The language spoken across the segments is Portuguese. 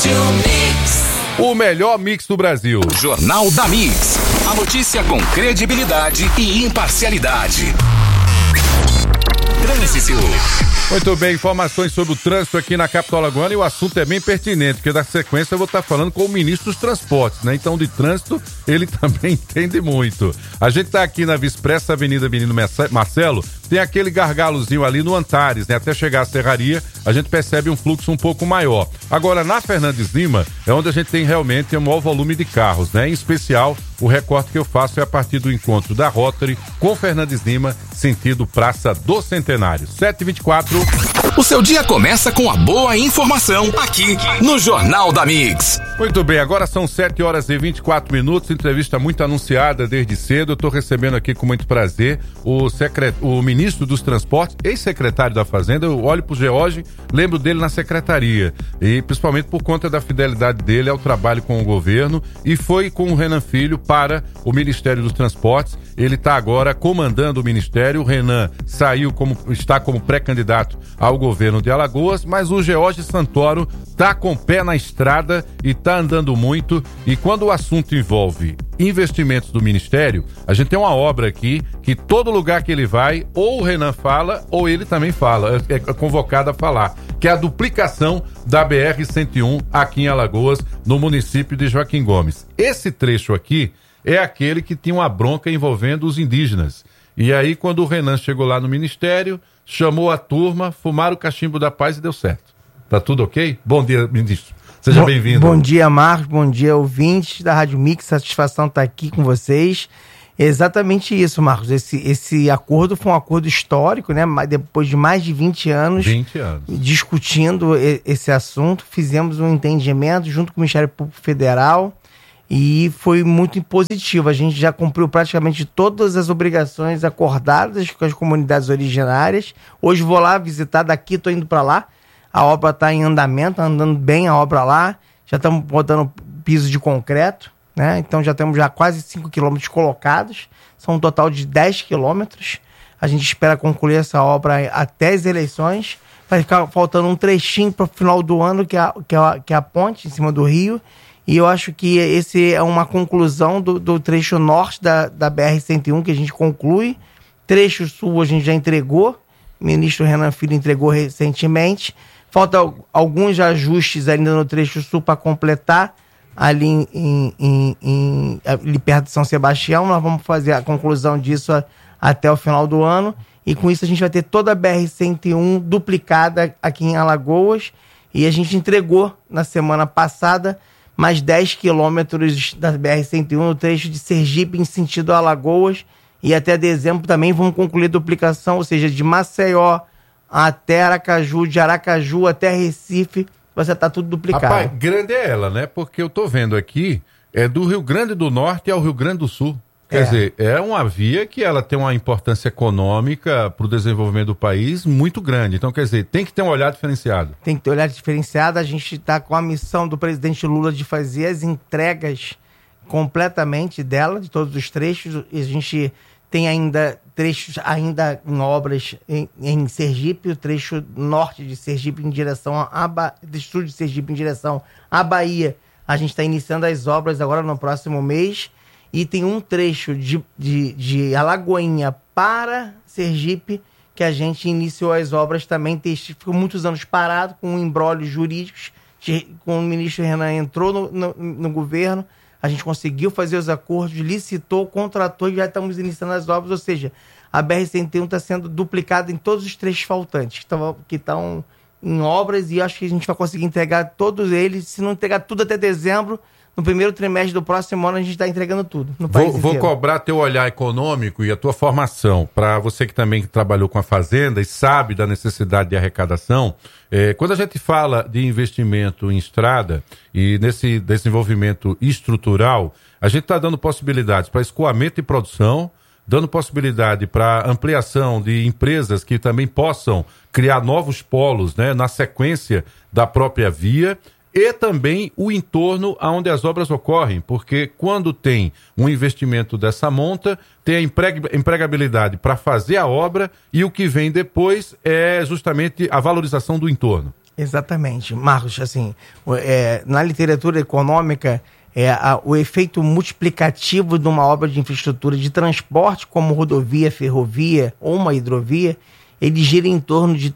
O melhor mix do Brasil. Jornal da Mix. A notícia com credibilidade e imparcialidade. Trânsito. Muito bem, informações sobre o trânsito aqui na capital alagoana, e o assunto é bem pertinente, porque na sequência eu vou estar falando com o ministro dos Transportes, né? Então, de trânsito, ele também entende muito. A gente está aqui na Vispressa, Avenida Menino Marcelo, tem aquele gargalozinho ali no Antares, né? Até chegar à Serraria, a gente percebe um fluxo um pouco maior. Agora, na Fernandes Lima, é onde a gente tem realmente um maior volume de carros, né? Em especial, o recorte que eu faço é a partir do encontro da Rotary com Fernandes Lima, sentido Praça do Centenário. 7h24. O seu dia começa com a boa informação aqui no Jornal da Mix. Muito bem, agora são 7h24, entrevista muito anunciada desde cedo. Eu estou recebendo aqui com muito prazer o ministro dos Transportes, ex-secretário da Fazenda. Eu olho pro George, lembro dele na secretaria, e principalmente por conta da fidelidade dele ao trabalho com o governo, e foi com o Renan Filho para o Ministério dos Transportes. Ele está agora comandando o ministério. O Renan está como pré-candidato ao governo de Alagoas, mas o George Santoro está com o pé na estrada e está andando muito. E quando o assunto envolve investimentos do ministério, a gente tem uma obra aqui que todo lugar que ele vai, ou o Renan fala, ou ele também fala, é convocado a falar, que é a duplicação da BR-101 aqui em Alagoas, no município de Joaquim Gomes. Esse trecho aqui é aquele que tinha uma bronca envolvendo os indígenas. E aí, quando o Renan chegou lá no ministério, chamou a turma, fumaram o cachimbo da paz e deu certo. Tá tudo ok? Bom dia, ministro. Seja bem-vindo. Bom dia, Marcos. Bom dia, ouvintes da Rádio Mix. Satisfação estar aqui com vocês. Exatamente isso, Marcos. Esse acordo foi um acordo histórico, né? Depois de mais de 20 anos discutindo esse assunto, fizemos um entendimento junto com o Ministério Público Federal e foi muito positivo. A gente já cumpriu praticamente todas as obrigações acordadas com as comunidades originárias. Hoje vou lá visitar, daqui estou indo para lá. A obra está em andamento, andando bem a obra lá. Já estamos botando piso de concreto, né? Então já temos quase 5 quilômetros colocados. São um total de 10 quilômetros. A gente espera concluir essa obra até as eleições. Vai ficar faltando um trechinho para o final do ano, que é a ponte em cima do rio. E eu acho que esse é uma conclusão do trecho norte da BR-101, que a gente conclui. Trecho sul a gente já entregou. O ministro Renan Filho entregou recentemente. Falta alguns ajustes ainda no trecho sul para completar, ali ali perto de São Sebastião. Nós vamos fazer a conclusão disso até o final do ano. E com isso a gente vai ter toda a BR-101 duplicada aqui em Alagoas. E a gente entregou na semana passada mais 10 quilômetros da BR-101 no trecho de Sergipe em sentido Alagoas. E até dezembro também vamos concluir a duplicação, ou seja, de Maceió até Aracaju, de Aracaju até Recife, vai estar tudo duplicado. Rapaz, grande é ela, né? Porque eu tô vendo aqui, é do Rio Grande do Norte ao Rio Grande do Sul. Quer dizer, é uma via que ela tem uma importância econômica para o desenvolvimento do país muito grande. Então, quer dizer, tem que ter um olhar diferenciado. Tem que ter um olhar diferenciado. A gente está com a missão do presidente Lula de fazer as entregas completamente dela, de todos os trechos. A gente tem ainda trechos em obras em Sergipe, o trecho norte de Sergipe em direção do sul de Sergipe em direção à Bahia. A gente está iniciando as obras agora no próximo mês. E tem um trecho de Alagoinha para Sergipe que a gente iniciou as obras também. Ficou muitos anos parado com embrólios jurídicos. Quando o ministro Renan entrou no governo, a gente conseguiu fazer os acordos, licitou, contratou e já estamos iniciando as obras. Ou seja, a BR-101 está sendo duplicada em todos os trechos faltantes que estão em obras, e acho que a gente vai conseguir entregar todos eles. Se não entregar tudo até dezembro, no primeiro trimestre do próximo ano a gente está entregando tudo. Vou cobrar teu olhar econômico e a tua formação, para você que também trabalhou com a Fazenda e sabe da necessidade de arrecadação. Quando a gente fala de investimento em estrada e nesse desenvolvimento estrutural, a gente está dando possibilidades para escoamento e produção, dando possibilidade para ampliação de empresas que também possam criar novos polos, né, na sequência da própria via, e também o entorno onde as obras ocorrem, porque quando tem um investimento dessa monta, tem a empregabilidade para fazer a obra, e o que vem depois é justamente a valorização do entorno. Exatamente. Marcos, assim, na literatura econômica, o efeito multiplicativo de uma obra de infraestrutura de transporte, como rodovia, ferrovia ou uma hidrovia, ele gira em torno de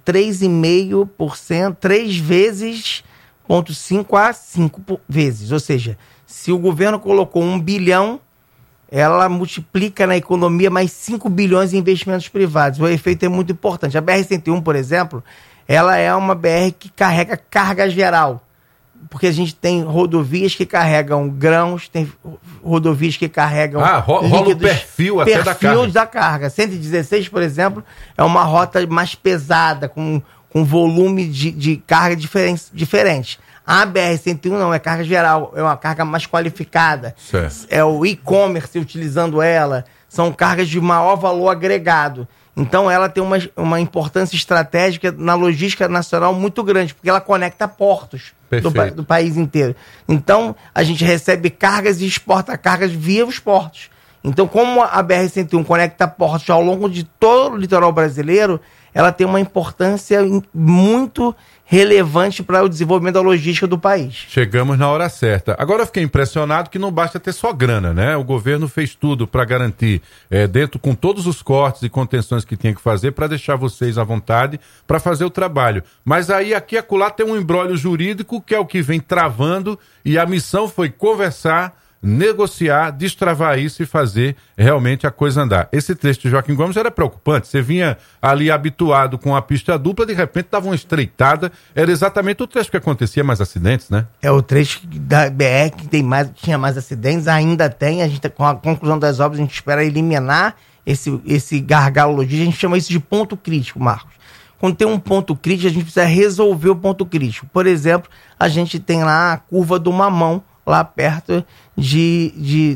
3,5%, 3 vezes, 0,5 a 5 vezes. Ou seja, se o governo colocou 1 bilhão, ela multiplica na economia mais 5 bilhões em investimentos privados. O efeito é muito importante. A BR-101, por exemplo, ela é uma BR que carrega carga geral. Porque a gente tem rodovias que carregam grãos, tem rodovias que carregam rola o perfil até da carga. 116, por exemplo, é uma rota mais pesada, com volume de carga diferente. A BR-101 não, é carga geral, é uma carga mais qualificada. Certo. É o e-commerce utilizando ela, são cargas de maior valor agregado. Então ela tem uma importância estratégica na logística nacional muito grande, porque ela conecta portos do país inteiro. Então a gente recebe cargas e exporta cargas via os portos. Então, como a BR-101 conecta portos ao longo de todo o litoral brasileiro, ela tem uma importância muito relevante para o desenvolvimento da logística do país. Chegamos na hora certa. Agora eu fiquei impressionado que não basta ter só grana, né? O governo fez tudo para garantir, dentro com todos os cortes e contenções que tinha que fazer, para deixar vocês à vontade para fazer o trabalho. Mas aí aqui e acolá tem um imbróglio jurídico que é o que vem travando, e a missão foi conversar, negociar, destravar isso e fazer realmente a coisa andar. Esse trecho de Joaquim Gomes era preocupante. Você vinha ali habituado com a pista dupla, de repente dava uma estreitada. Era exatamente o trecho que acontecia mais acidentes, né? É o trecho da BR que tinha mais acidentes, ainda tem. A gente, com a conclusão das obras, a gente espera eliminar esse gargalo logístico. A gente chama isso de ponto crítico, Marcos. Quando tem um ponto crítico, a gente precisa resolver o ponto crítico. Por exemplo, a gente tem lá a curva do Mamão, lá perto de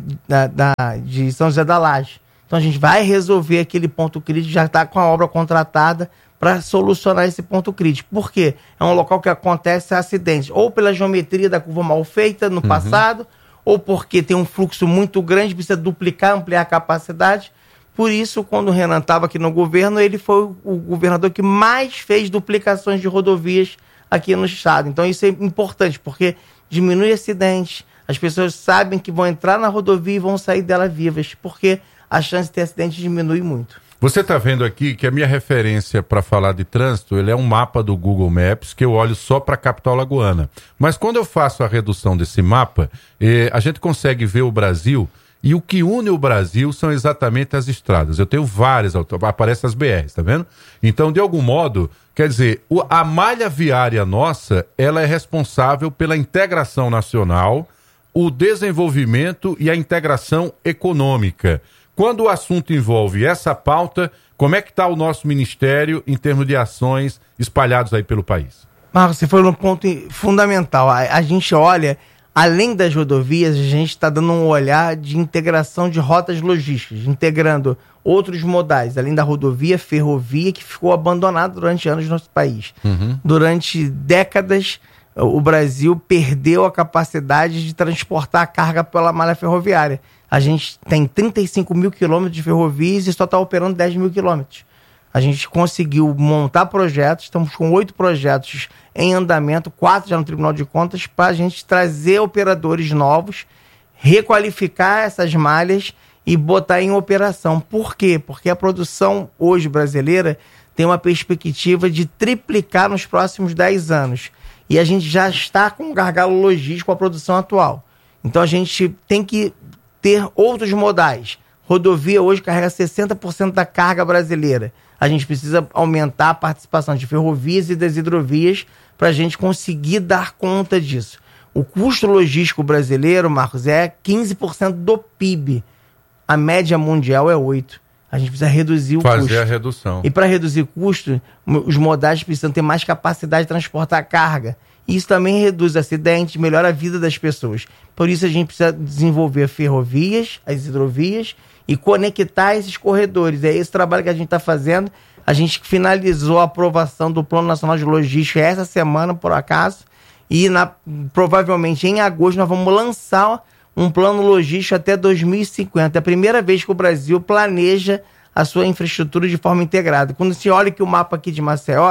São José da Laje. Então a gente vai resolver aquele ponto crítico, já está com a obra contratada para solucionar esse ponto crítico. Por quê? É um local que acontece acidentes, ou pela geometria da curva mal feita no passado, ou porque tem um fluxo muito grande, precisa duplicar, ampliar a capacidade. Por isso, quando o Renan estava aqui no governo, ele foi o governador que mais fez duplicações de rodovias aqui no estado. Então isso é importante, porque diminui acidentes, as pessoas sabem que vão entrar na rodovia e vão sair dela vivas, porque a chance de ter acidente diminui muito. Você está vendo aqui que a minha referência para falar de trânsito, ele é um mapa do Google Maps, que eu olho só para a capital lagoana. Mas quando eu faço a redução desse mapa, a gente consegue ver o Brasil, e o que une o Brasil são exatamente as estradas. Eu tenho várias, aparecem as BRs, tá vendo? Então, de algum modo, quer dizer, a malha viária nossa, ela é responsável pela integração nacional, o desenvolvimento e a integração econômica. Quando o assunto envolve essa pauta, como é que está o nosso ministério em termos de ações espalhados aí pelo país? Marcos, você foi um ponto fundamental. A gente olha, além das rodovias, a gente está dando um olhar de integração de rotas logísticas, integrando outros modais, além da rodovia, ferrovia, que ficou abandonada durante anos no nosso país. Durante décadas, o Brasil perdeu a capacidade de transportar a carga pela malha ferroviária. A gente tem 35 mil quilômetros de ferrovias e só está operando 10 mil quilômetros. A gente conseguiu montar projetos, estamos com 8 projetos em andamento, 4 já no Tribunal de Contas, para a gente trazer operadores novos, requalificar essas malhas e botar em operação. Por quê? Porque a produção hoje brasileira tem uma perspectiva de triplicar nos próximos 10 anos. E a gente já está com um gargalo logístico com a produção atual. Então a gente tem que ter outros modais. Rodovia hoje carrega 60% da carga brasileira. A gente precisa aumentar a participação de ferrovias e das hidrovias para a gente conseguir dar conta disso. O custo logístico brasileiro, Marcos, é 15% do PIB. A média mundial é 8%. A gente precisa reduzir o custo. Fazer a redução. E para reduzir o custo, os modais precisam ter mais capacidade de transportar carga. Isso também reduz acidentes, melhora a vida das pessoas. Por isso a gente precisa desenvolver ferrovias, as hidrovias e conectar esses corredores. É esse trabalho que a gente está fazendo. A gente finalizou a aprovação do Plano Nacional de Logística essa semana, por acaso, e provavelmente em agosto nós vamos lançar um plano logístico até 2050. É a primeira vez que o Brasil planeja a sua infraestrutura de forma integrada. Quando se olha que o mapa aqui de Maceió,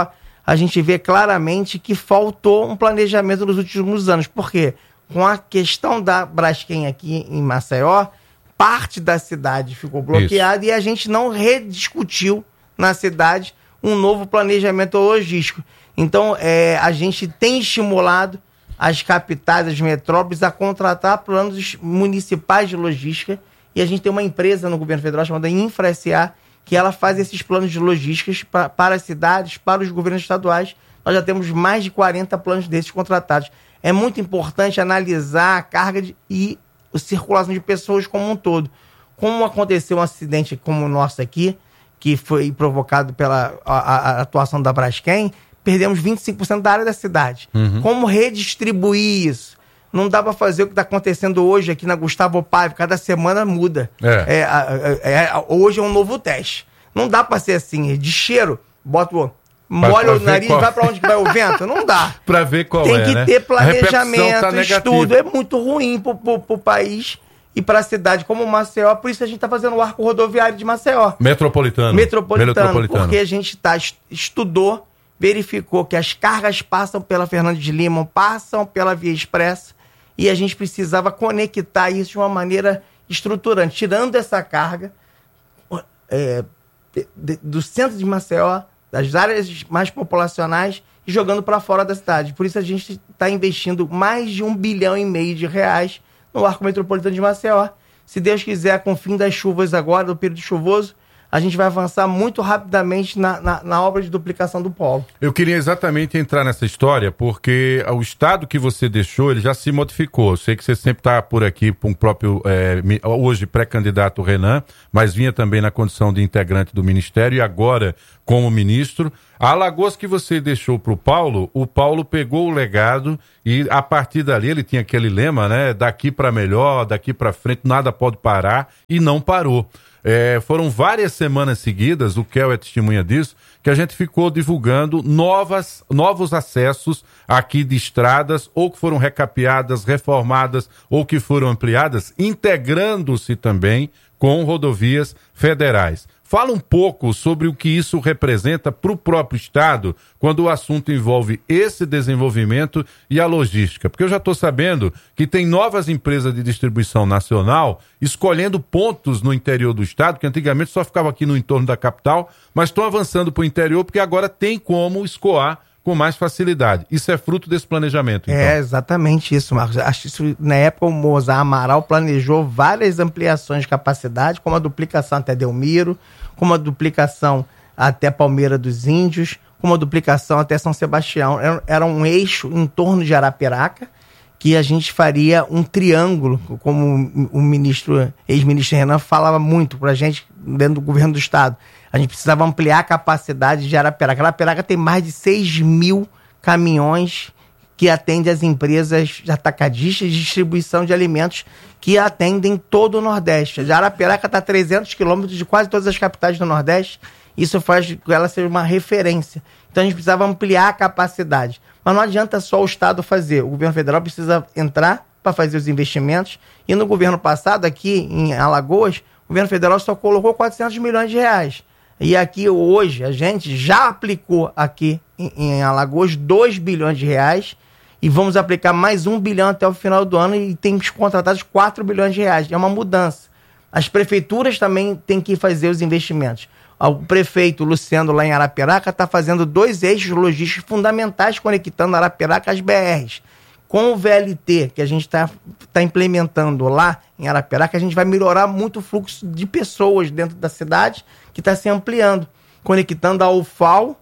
a gente vê claramente que faltou um planejamento nos últimos anos. Por quê? Com a questão da Braskem aqui em Maceió, parte da cidade ficou bloqueada e a gente não rediscutiu na cidade um novo planejamento logístico. Então, a gente tem estimulado as capitais, as metrópoles, a contratar planos municipais de logística, e a gente tem uma empresa no governo federal chamada InfraSA, que ela faz esses planos de logísticas para as cidades, para os governos estaduais. Nós já temos mais de 40 planos desses contratados. É muito importante analisar a carga e a circulação de pessoas como um todo. Como aconteceu um acidente como o nosso aqui, que foi provocado pela a atuação da Braskem, perdemos 25% da área da cidade. Como redistribuir isso? Não dá para fazer o que está acontecendo hoje aqui na Gustavo Paiva, cada semana muda. Hoje é um novo teste. Não dá para ser assim, de cheiro, molha o nariz, vai para onde que vai o vento? Não dá. Para ver qual tem que ter planejamento, tá estudo. É muito ruim para o país e para a cidade como Maceió. Por isso a gente está fazendo o arco rodoviário de Maceió. Metropolitano. Porque a gente estudou, verificou que as cargas passam pela Fernando de Lima, passam pela Via Expressa, e a gente precisava conectar isso de uma maneira estruturante, tirando essa carga do centro de Maceió, das áreas mais populacionais, e jogando para fora da cidade. Por isso a gente está investindo mais de R$1,5 bilhão no arco metropolitano de Maceió. Se Deus quiser, com o fim das chuvas agora, do período chuvoso, a gente vai avançar muito rapidamente na obra de duplicação do polo. Eu queria exatamente entrar nessa história, porque o estado que você deixou, ele já se modificou. Eu sei que você sempre está por aqui com o próprio, hoje pré-candidato Renan, mas vinha também na condição de integrante do ministério e agora como ministro. A Alagoas que você deixou para o Paulo pegou o legado e a partir dali ele tinha aquele lema, né? Daqui para melhor, daqui para frente, nada pode parar, e não parou. Foram várias semanas seguidas, o Kel é testemunha disso, que a gente ficou divulgando novos acessos aqui de estradas, ou que foram recapeadas, reformadas, ou que foram ampliadas, integrando-se também com rodovias federais. Fala um pouco sobre o que isso representa para o próprio Estado quando o assunto envolve esse desenvolvimento e a logística. Porque eu já estou sabendo que tem novas empresas de distribuição nacional escolhendo pontos no interior do Estado, que antigamente só ficava aqui no entorno da capital, mas estão avançando para o interior porque agora tem como escoar com mais facilidade. Isso é fruto desse planejamento, então? É exatamente isso, Marcos. Acho que isso, na época, o Mozart Amaral planejou várias ampliações de capacidade, como a duplicação até Delmiro, como a duplicação até Palmeira dos Índios, como a duplicação até São Sebastião. Era um eixo em torno de Arapiraca, que a gente faria um triângulo, como o ex-ministro Renan falava muito para a gente dentro do governo do Estado. A gente precisava ampliar a capacidade de Arapiraca. Arapiraca tem mais de 6.000 caminhões que atendem as empresas atacadistas de distribuição de alimentos que atendem todo o Nordeste. A Arapiraca está a 300 quilômetros de quase todas as capitais do Nordeste. Isso faz com ela ser uma referência. Então a gente precisava ampliar a capacidade. Mas não adianta só o Estado fazer. O governo federal precisa entrar para fazer os investimentos. E no governo passado, aqui em Alagoas, o governo federal só colocou R$400 milhões. E aqui hoje a gente já aplicou aqui em Alagoas R$2 bilhões e vamos aplicar mais R$1 bilhão até o final do ano e temos contratados R$4 bilhões. É uma mudança. As prefeituras também têm que fazer os investimentos. O prefeito Luciano, lá em Arapiraca, está fazendo 2 eixos logísticos fundamentais conectando Arapiraca às BRs. Com o VLT, que a gente está implementando lá em Arapiraca, a gente vai melhorar muito o fluxo de pessoas dentro da cidade, que está se ampliando, conectando a UFAL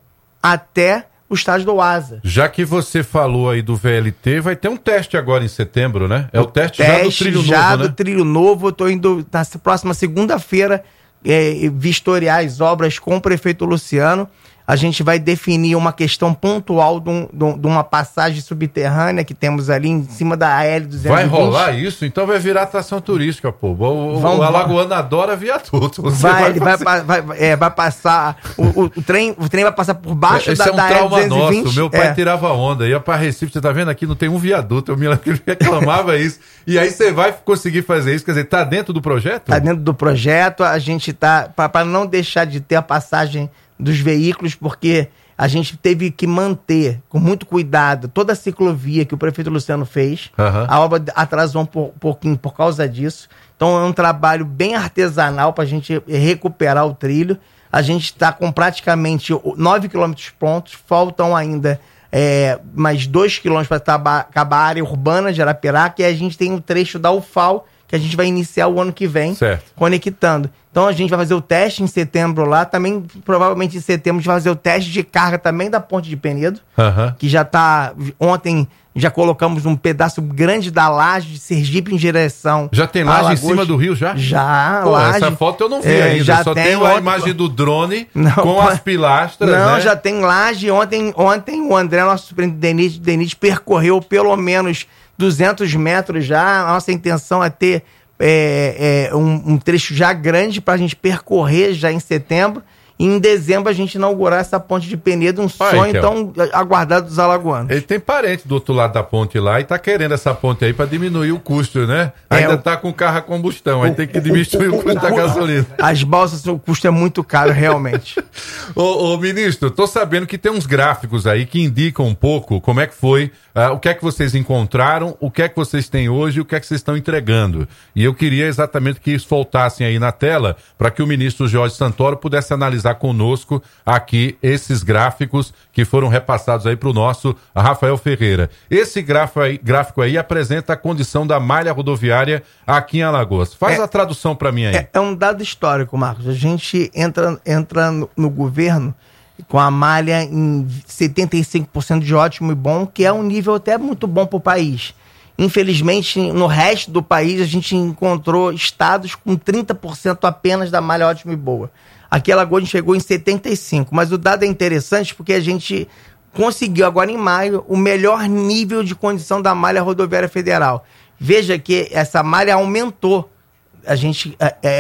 até o estádio do Asa. Já que você falou aí do VLT, vai ter um teste agora em setembro, né? É o teste já do trilho novo, né? Do trilho novo. Eu estou indo na próxima segunda-feira vistoriar as obras com o prefeito Luciano. A gente vai definir uma questão pontual de uma passagem subterrânea que temos ali em cima da AL-220. Vai rolar isso? Então vai virar atração turística, pô. O alagoano adora viaduto. Vai passar... O trem vai passar por baixo da AL-220. Esse é um trauma nosso. Meu pai tirava onda. Ia pra Recife, você tá vendo aqui, não tem um viaduto. Eu me lembro que ele reclamava isso. E aí você vai conseguir fazer isso. Quer dizer, tá dentro do projeto? Tá dentro do projeto. A gente tá... Para não deixar de ter a passagem dos veículos, porque A gente teve que manter, com muito cuidado, toda a ciclovia que o prefeito Luciano fez. A obra atrasou um pouquinho por causa disso. Então é um trabalho bem artesanal para a gente recuperar o trilho. A gente está com praticamente 9 quilômetros prontos, faltam ainda mais 2 quilômetros para acabar a área urbana de Arapiraca, e a gente tem o trecho da UFAL, que a gente vai iniciar o ano que vem, conectando. Então a gente vai fazer o teste em setembro lá, também provavelmente em setembro a gente vai fazer o teste de carga também da Ponte de Penedo, que já está, ontem já colocamos um pedaço grande da laje de Sergipe em direção. Já tem laje em cima do rio já? Já, pô, laje. Essa foto eu não vi ainda, já só tem a imagem do drone com as pilastras, não, já tem laje. Ontem o André, nosso superintendente, percorreu pelo menos 200 metros já. A nossa intenção é ter um trecho já grande para a gente percorrer já em setembro. E em dezembro a gente inaugurar essa ponte de Penedo, um sonho tão aguardado dos alagoanos. Ele tem parente do outro lado da ponte lá e tá querendo essa ponte aí para diminuir o custo, né? Ainda tá com carro a combustão, aí tem que diminuir o custo da gasolina. As balsas, o custo é muito caro, realmente. Ô, ministro, tô sabendo que tem uns gráficos aí que indicam um pouco como é que foi, o que é que vocês encontraram, o que é que vocês têm hoje e o que é que vocês estão entregando. E eu queria exatamente que isso voltassem aí na tela para que o ministro Jorge Santoro pudesse analisar conosco aqui esses gráficos que foram repassados aí para o nosso Rafael Ferreira. Esse gráfico aí apresenta a condição da malha rodoviária aqui em Alagoas. Faz a tradução para mim aí. É um dado histórico, Marcos. A gente entra no governo com a malha em 75% de ótimo e bom, que é um nível até muito bom para o país. Infelizmente, no resto do país, a gente encontrou estados com 30% apenas da malha ótima e boa. Aqui a Alagoas chegou em 75%, mas o dado é interessante porque a gente conseguiu agora em maio o melhor nível de condição da malha rodoviária federal. Veja que essa malha aumentou. A gente